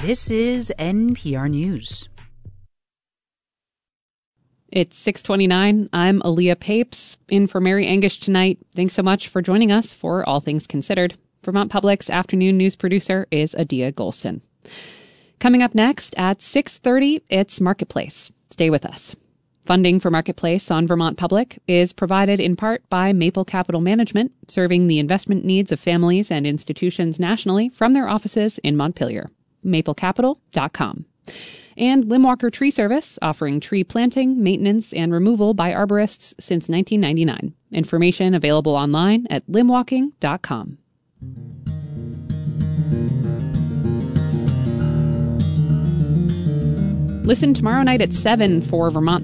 This is NPR News. It's 6:29. I'm Aaliyah Papes, in for Mary Angish tonight. Thanks so much for joining us for All Things Considered. Vermont Public's afternoon news producer is Adia Golston. Coming up next at 6:30, it's Marketplace. Stay with us. Funding for Marketplace on Vermont Public is provided in part by Maple Capital Management, serving the investment needs of families and institutions nationally from their offices in Montpelier. maplecapital.com. And Limwalker Tree Service, offering tree planting, maintenance, and removal by arborists since 1999. Information available online at limwalking.com. Listen tomorrow night at 7 for Vermont